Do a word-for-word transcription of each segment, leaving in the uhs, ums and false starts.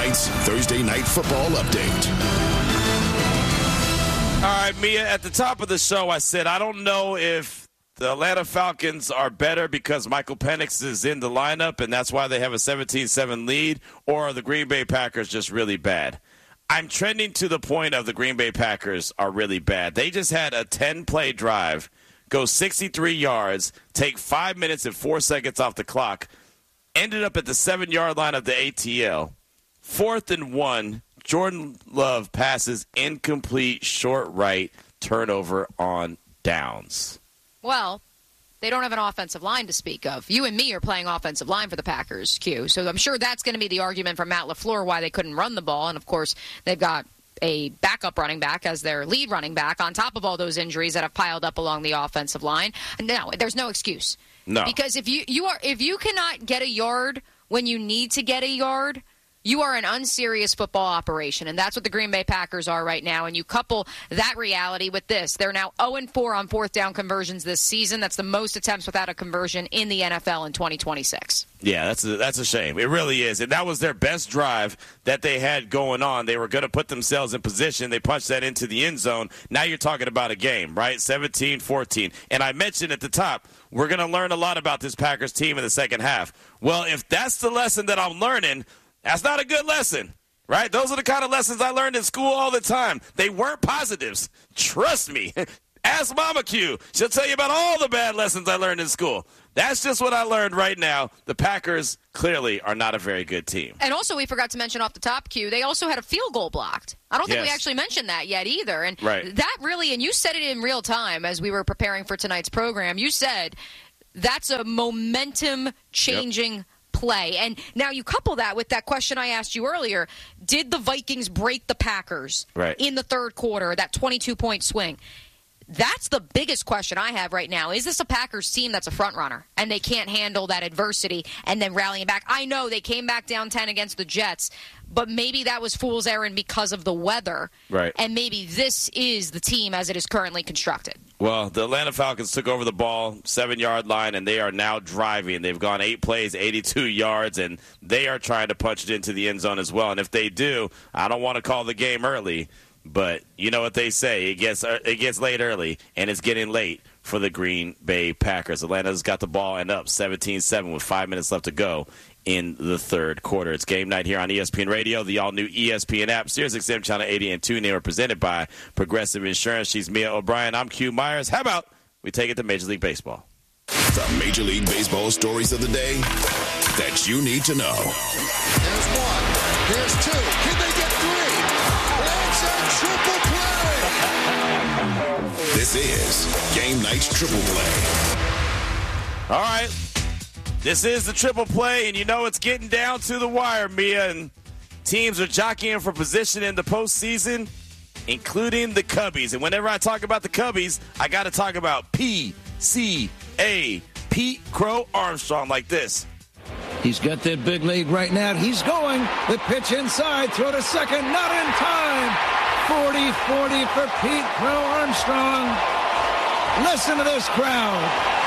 Night's Thursday Night Football Update. All right, Mia, at the top of the show, I said I don't know if the Atlanta Falcons are better because Michael Penix is in the lineup, and that's why they have a seventeen seven lead, or are the Green Bay Packers just really bad? I'm trending to the point of the Green Bay Packers are really bad. They just had a ten-play drive, go sixty-three yards, take five minutes and four seconds off the clock, ended up at the seven-yard line of the A T L. Fourth and one, Jordan Love passes incomplete, short right, turnover on downs. Well, they don't have an offensive line to speak of. You and me are playing offensive line for the Packers, Q. So I'm sure that's going to be the argument from Matt LaFleur why they couldn't run the ball. And, of course, they've got a backup running back as their lead running back on top of all those injuries that have piled up along the offensive line. No, there's no excuse. No. Because if you, you are if you cannot get a yard when you need to get a yard, you are an unserious football operation, and that's what the Green Bay Packers are right now. And you couple that reality with this. They're now oh and four on fourth down conversions this season. That's the most attempts without a conversion in the N F L in twenty twenty-six. Yeah, that's a, that's a shame. It really is. And that was their best drive that they had going on. They were going to put themselves in position. They punched that into the end zone. Now you're talking about a game, right? seventeen fourteen. And I mentioned at the top, we're going to learn a lot about this Packers team in the second half. Well, if that's the lesson that I'm learning, that's not a good lesson, right? Those are the kind of lessons I learned in school all the time. They weren't positives. Trust me. Ask Mama Q. She'll tell you about all the bad lessons I learned in school. That's just what I learned right now. The Packers clearly are not a very good team. And also, we forgot to mention off the top, Q, they also had a field goal blocked. I don't think yes. we actually mentioned that yet either. And right. that really, and you said it in real time as we were preparing for tonight's program, you said that's a momentum-changing yep. play. And now you couple that with that question I asked you earlier. Did the Vikings break the Packers right. in the third quarter, that twenty-two point swing? That's the biggest question I have right now. Is this a Packers team that's a front runner and they can't handle that adversity and then rallying back? I know they came back down ten against the Jets, but maybe that was fool's errand because of the weather. Right. And maybe this is the team as it is currently constructed. Well, the Atlanta Falcons took over the ball, seven-yard line, and they are now driving. They've gone eight plays, eighty-two yards, and they are trying to punch it into the end zone as well. And if they do, I don't want to call the game early, but you know what they say. It gets it gets late early, and it's getting late for the Green Bay Packers. Atlanta's got the ball and up seventeen seven with five minutes left to go in the third quarter. It's game night here on E S P N Radio, the all-new E S P N app, Sirius X M Channel eighty and two. They were presented by Progressive Insurance. She's Mia O'Brien. I'm Q Myers. How about we take it to Major League Baseball? The Major League Baseball stories of the day that you need to know. There's one. There's two. Can they get three? It's a triple play. This is Game Night's Triple Play. All right. This is the triple play, and you know it's getting down to the wire, Mia, and teams are jockeying for position in the postseason, including the Cubbies. And whenever I talk about the Cubbies, I got to talk about P C A, Pete Crow Armstrong, like this. He's got that big lead right now. He's going. The pitch inside. Throw to second. Not in time. forty forty for Pete Crow Armstrong. Listen to this crowd.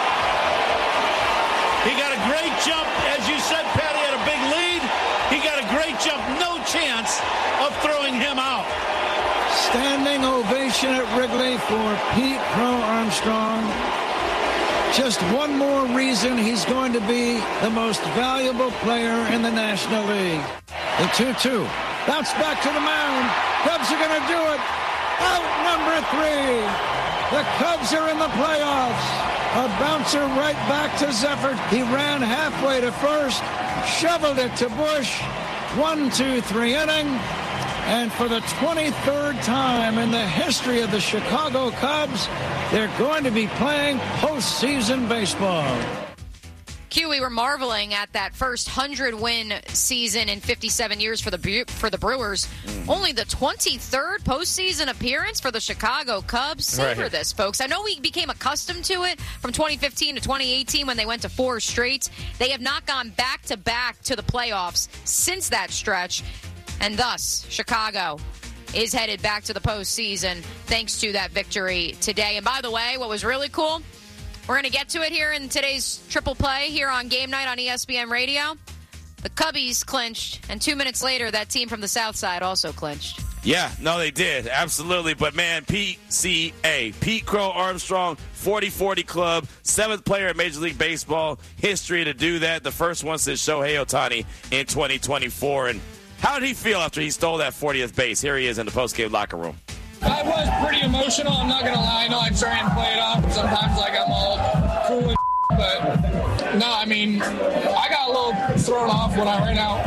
He got a great jump. As you said, Patty had a big lead. He got a great jump. No chance of throwing him out. Standing ovation at Wrigley for Pete Crow Armstrong. Just one more reason he's going to be the most valuable player in the National League. The two two. Bounce back to the mound. Cubs are going to do it. Out number three. The Cubs are in the playoffs. A bouncer right back to Zeffert. He ran halfway to first, shoveled it to Bush. One, two, three inning. And for the twenty-third time in the history of the Chicago Cubs, they're going to be playing postseason baseball. Q, we were marveling at that first hundred-win season in fifty-seven years for the for the Brewers. Mm. Only the twenty-third postseason appearance for the Chicago Cubs. Savor right. this, folks. I know we became accustomed to it from twenty fifteen to twenty eighteen when they went to four straight. They have not gone back-to-back to the playoffs since that stretch, and thus Chicago is headed back to the postseason thanks to that victory today. And by the way, what was really cool, we're going to get to it here in today's triple play here on Game Night on E S P N Radio. The Cubbies clinched, and two minutes later, that team from the South Side also clinched. Yeah, no, they did. Absolutely. But, man, P C A, Pete Crow Armstrong, forty forty club, seventh player in Major League Baseball history to do that. The first one since Shohei Ohtani in twenty twenty-four. And how did he feel after he stole that fortieth base? Here he is in the postgame locker room. I was pretty emotional. I'm not going to lie. I know I try and play it off. Sometimes, like, I'm all cool and but, no, I mean, I got a little thrown off when I ran out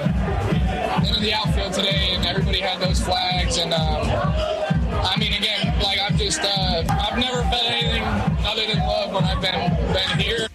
uh, into the outfield today, and everybody had those flags. And, um, I mean, again, like, I've just, uh, I've never felt anything other than love when I've been, been here.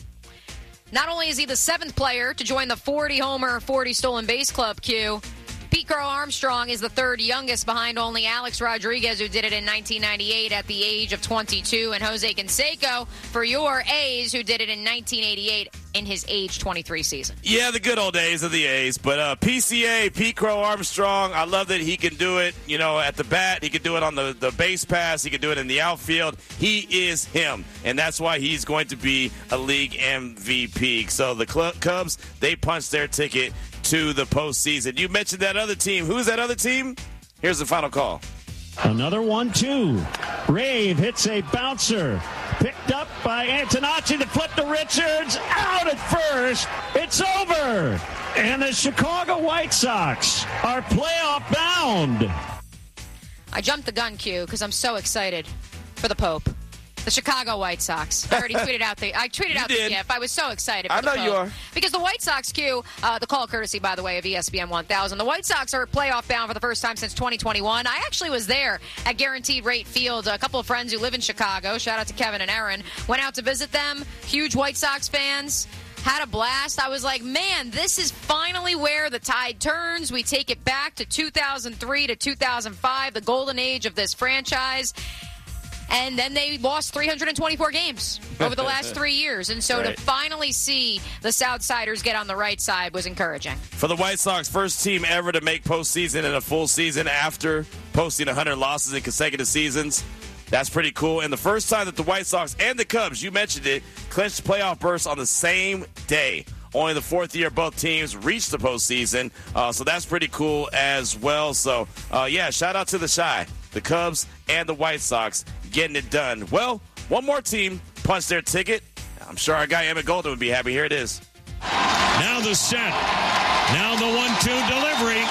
Not only is he the seventh player to join the forty-homer, forty-stolen base club, Q, Pete Crow Armstrong is the third youngest behind only Alex Rodriguez, who did it in nineteen ninety-eight at the age of twenty-two, and Jose Canseco for your A's, who did it in nineteen eighty-eight in his age twenty-three season. Yeah, the good old days of the A's. But uh, P C A, Pete Crow Armstrong, I love that he can do it, you know, at the bat. He can do it on the, the base pass. He can do it in the outfield. He is him, and that's why he's going to be a league M V P. So the Cubs, they punched their ticket to the postseason. You mentioned that other team. Who's that other team? Here's the final call. Another one two. Rave hits a bouncer. Picked up by Antonacci to flip to Richards. Out at first. It's over. And the Chicago White Sox are playoff bound. I jumped the gun, Q, because I'm so excited for the Pope. The Chicago White Sox. I already tweeted out the I tweeted you out did. the GIF. I was so excited for I the know Pope. you are. Because the White Sox, Q, uh, the call courtesy, by the way, of E S P N one thousand. The White Sox are playoff bound for the first time since twenty twenty-one. I actually was there at Guaranteed Rate Field. A couple of friends who live in Chicago, shout out to Kevin and Aaron, went out to visit them. Huge White Sox fans. Had a blast. I was like, man, this is finally where the tide turns. We take it back to two thousand three to two thousand five, the golden age of this franchise. And then they lost three hundred twenty-four games over the last three years. And so right. to finally see the Southsiders get on the right side was encouraging. For the White Sox, first team ever to make postseason in a full season after posting one hundred losses in consecutive seasons. That's pretty cool. And the first time that the White Sox and the Cubs, you mentioned it, clinched playoff berths on the same day. Only the fourth year both teams reached the postseason. Uh, so that's pretty cool as well. So, uh, yeah, shout out to the Chi, the Cubs and the White Sox getting it done. Well, one more team punched their ticket. I'm sure our guy Emmett Golden would be happy. Here it is. Now the set. Now the one two delivery.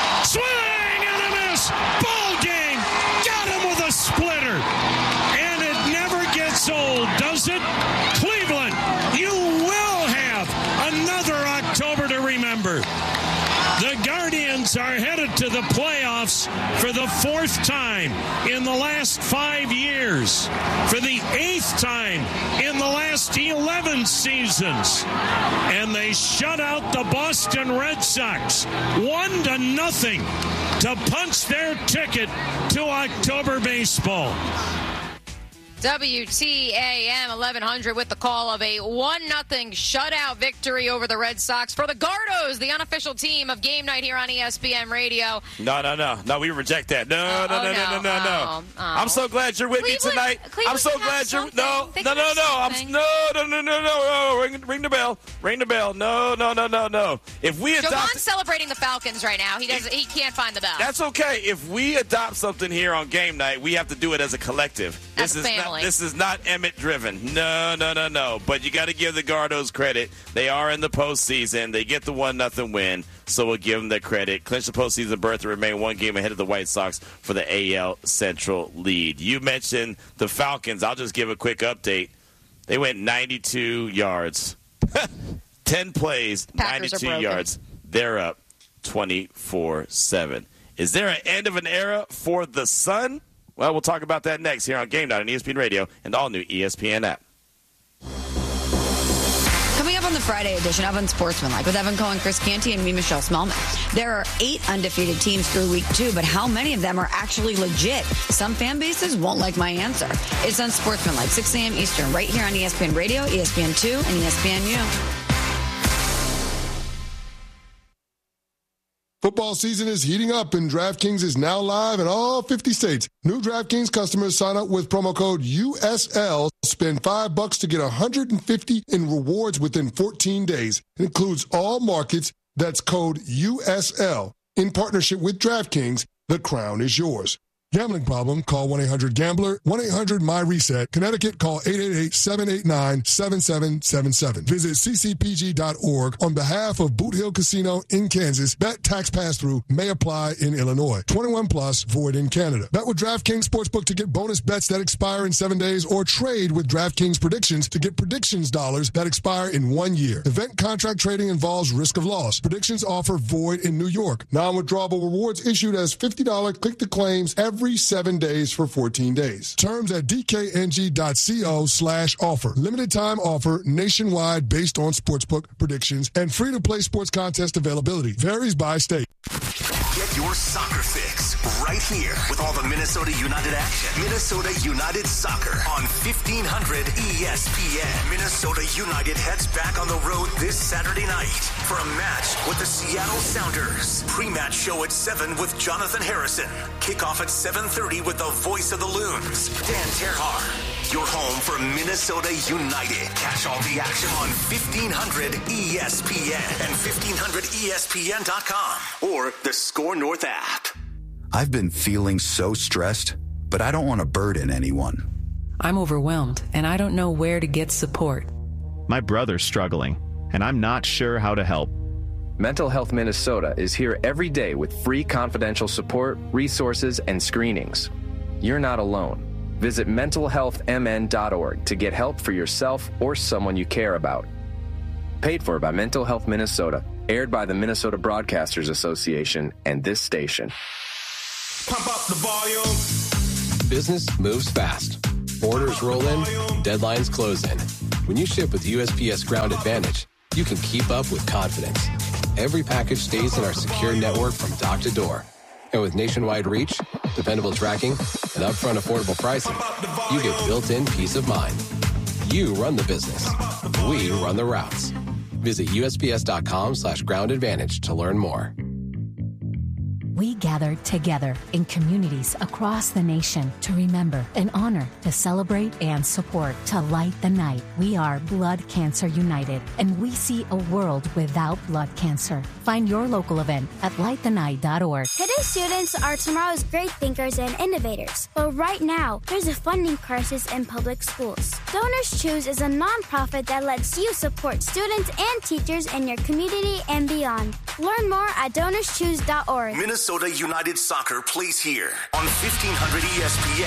Swing and a miss. Ball game. Got him with a splitter. And it never gets old, does it? Cleveland, you will have another October to remember. The Guardians are headed to the playoffs for the fourth time in the last five years, for the eighth time in the last eleven seasons. And they shut out the Boston Red Sox one to nothing to punch their ticket to October baseball. W T A M eleven hundred with the call of a one nothing shutout victory over the Red Sox for the Gardos, the unofficial team of Game Night here on E S P N Radio. No, no, no. No, we reject that. No, uh, no, oh, no, no, no, no, no. Oh, oh. I'm so glad you're with Cleveland, me tonight. Cleveland I'm so glad you're no, they no, no, no. something. I'm no, no, no, no, no. no. Ring, ring the bell. Ring the bell. No, no, no, no, no. If we adopt, Jovan's celebrating the Falcons right now. He doesn't. He can't find the bell. That's okay. If we adopt something here on Game Night, we have to do it as a collective. As this a is family. not. This is not Emmett driven. No, no, no, no. But you got to give the Gardos credit. They are in the postseason. They get the one nothing win, so we'll give them the credit. Clinch the postseason berth and remain one game ahead of the White Sox for the A L Central lead. You mentioned the Falcons. I'll just give a quick update. They went ninety-two yards. ten plays, Packers ninety-two yards. They're up twenty-four seven. Is there an end of an era for the Sun? Well, we'll talk about that next here on Game Night on E S P N Radio and the all-new E S P N app. Coming up on the Friday edition of Unsportsmanlike with Evan Cohen, Chris Canty, and me, Michelle Smallman. There are eight undefeated teams through week two, but how many of them are actually legit? Some fan bases won't like my answer. It's Unsportsmanlike, six a.m. Eastern, right here on E S P N Radio, E S P N two, and E S P N U. Football season is heating up, and DraftKings is now live in all fifty states. New DraftKings customers sign up with promo code U S L, spend five bucks to get one hundred fifty in rewards within fourteen days. It includes all markets. That's code U S L. In partnership with DraftKings, the crown is yours. Gambling problem? Call one eight hundred gambler, one eight hundred my reset. Connecticut, call eight eight eight, seven eight nine, seven seven seven seven. Visit c c p g dot org on behalf of Boot Hill Casino in Kansas. Bet tax pass-through may apply in Illinois. twenty-one plus, void in Canada. Bet with DraftKings Sportsbook to get bonus bets that expire in seven days, or trade with DraftKings Predictions to get predictions dollars that expire in one year. Event contract trading involves risk of loss. Predictions offer void in New York. Non-withdrawable rewards issued as fifty dollars click-to-claims every Every seven days for fourteen days. Terms at dkng.co slash offer. Limited time offer nationwide based on sportsbook predictions and free to play sports contest availability. Varies by state. Get your soccer fix right here with all the Minnesota United action. Minnesota United Soccer on fifteen hundred E S P N. Minnesota United heads back on the road this Saturday night for a match with the Seattle Sounders. Pre-match show at seven with Jonathan Harrison. Kickoff at seven thirty with the voice of the Loons, Dan Terhaar. Your home for Minnesota United. Catch all the action on fifteen hundred E S P N and fifteen hundred E S P N dot com or the Score North app. I've been feeling so stressed, but I don't want to burden anyone. I'm overwhelmed, and I don't know where to get support. My brother's struggling, and I'm not sure how to help. Mental Health Minnesota is here every day with free confidential support, resources, and screenings. You're not alone. Visit mental health m n dot org to get help for yourself or someone you care about. Paid for by Mental Health Minnesota. Aired by the Minnesota Broadcasters Association and this station. Pump up the volume. Business moves fast. Orders roll in, deadlines close in. When you ship with U S P S Ground Advantage, you can keep up with confidence. Every package stays in our secure network from dock to door. And with nationwide reach, dependable tracking, and upfront affordable pricing, you get built-in peace of mind. You run the business. We run the routes. Visit U S P S dot com slash ground advantage to learn more. We gather together in communities across the nation to remember and honor, to celebrate and support, to light the night. We are Blood Cancer United, and we see a world without blood cancer. Find your local event at light the night dot org. Today's students are tomorrow's great thinkers and innovators. But right now, there's a funding crisis in public schools. Donors Choose is a nonprofit that lets you support students and teachers in your community and beyond. Learn more at donors choose dot org. Minnesota United Soccer plays here on fifteen hundred E S P N.